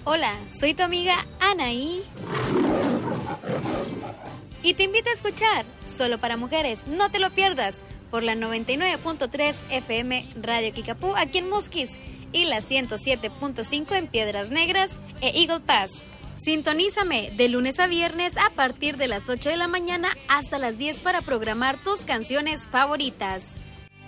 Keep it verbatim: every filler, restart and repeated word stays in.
Hola, soy tu amiga Anaí y te invito a escuchar Solo para Mujeres, no te lo pierdas, por la noventa y nueve punto tres F M Radio Kickapoo aquí en Musquis y la ciento siete punto cinco en Piedras Negras e Eagle Pass. Sintonízame de lunes a viernes a partir de las ocho de la mañana hasta las diez para programar tus canciones favoritas.